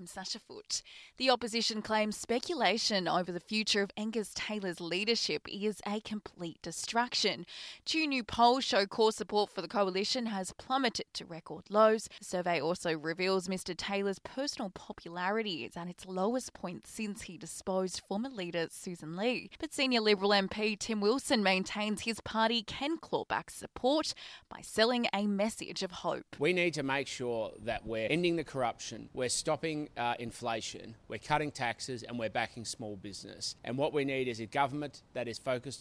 I'm Sasha Foote. The opposition claims speculation over the future of Angus Taylor's leadership is a complete distraction. Two new polls show core support for the coalition has plummeted to record lows. The survey also reveals Mr Taylor's personal popularity is at its lowest point since he disposed former leader Susan Lee. But senior Liberal MP Tim Wilson maintains his party can claw back support by selling a message of hope. We need to make sure that we're ending the corruption, we're stopping inflation, we're cutting taxes and we're backing small business. And what we need is a government that is focused